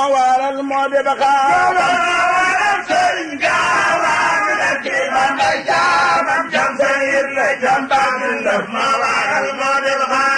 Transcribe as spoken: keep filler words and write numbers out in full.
waral moo di baxaar sëriñ gaawaan la ci man ay jaamam jam sayir la jam baatin daf ma waral moo di baxaar